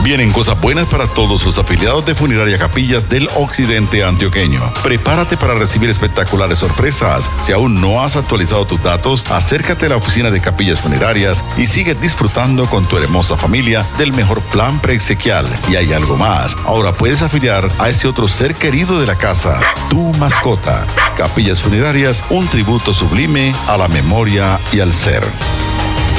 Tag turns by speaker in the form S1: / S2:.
S1: Vienen cosas buenas para todos los afiliados de Funeraria Capillas del Occidente Antioqueño. Prepárate para recibir espectaculares sorpresas. Si aún no has actualizado tus datos, acércate a la oficina de Capillas Funerarias y sigue disfrutando con tu hermosa familia del mejor plan preexequial. Y hay algo más. Ahora puedes afiliar a ese otro ser querido de la casa, tu mascota. Capillas Funerarias, un tributo sublime a la memoria y al ser.